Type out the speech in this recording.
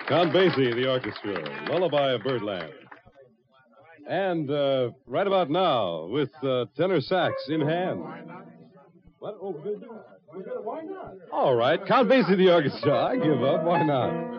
Count Basie, the orchestra, Lullaby of Birdland. And right about now, with tenor sax in hand. What? Oh, good. Why not? All right, Count Basie, the orchestra. I give up. Why not?